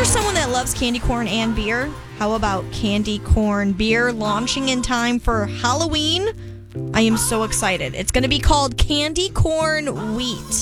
someone that loves candy corn and beer, how about candy corn beer launching in time for Halloween? I am so excited. It's going to be called Candy Corn Wheat.